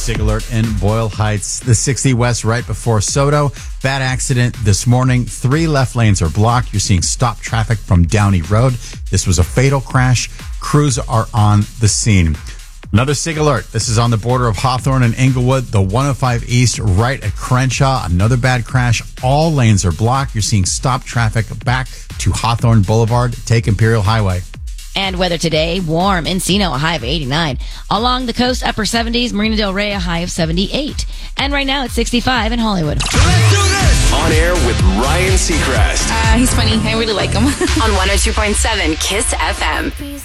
SIG alert in Boyle Heights. The 60 West right before Soto. Bad accident this morning. 3 left lanes are blocked. You're seeing stop traffic from Downey Road. This was a fatal crash. Crews are on the scene. Another SIG alert. This is on the border of Hawthorne and Inglewood. The 105 East right at Crenshaw. Another bad crash. All lanes are blocked. You're seeing stop traffic back to Hawthorne Boulevard. Take Imperial Highway. And weather today, warm. Encino, a high of 89. Along the coast, upper 70s. Marina Del Rey, a high of 78. And right now, it's 65 in Hollywood. Let's do this! On air with Ryan Seacrest. He's funny. I really like him. On 102.7 KISS FM.